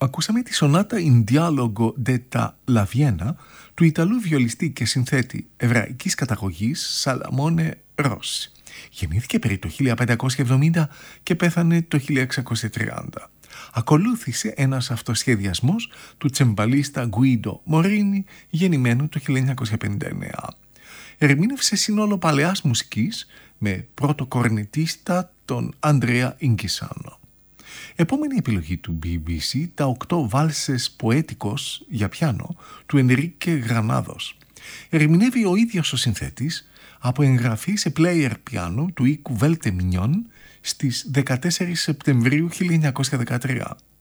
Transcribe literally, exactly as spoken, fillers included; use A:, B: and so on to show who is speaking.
A: Ακούσαμε τη σονάτα «In dialogo detta la Vienna» του Ιταλού βιολιστή και συνθέτη εβραϊκής καταγωγής Σαλαμόνε Ρώση. Γεννήθηκε περί το χίλια πεντακόσια εβδομήντα και πέθανε το χίλια εξακόσια τριάντα. Ακολούθησε ένας αυτοσχεδιασμός του τσεμπαλίστα Γκουίντο Μορίνι, γεννημένου το χίλια εννιακόσια πενήντα εννέα. Ερμήνευσε σύνολο παλαιάς μουσικής με πρώτο κορνετίστα τον Αντρέα Ινκισάνο. Επόμενη επιλογή του μπι μπι σι, τα οκτώ βάλσες ποέτικος για πιάνο του Ενρίκε Γρανάδος. Ερμηνεύει ο ίδιος ο συνθέτης από εγγραφή σε player πιάνο του οίκου Βέλτε Μινιόν στις δεκατέσσερις Σεπτεμβρίου χίλια εννιακόσια δεκατρία.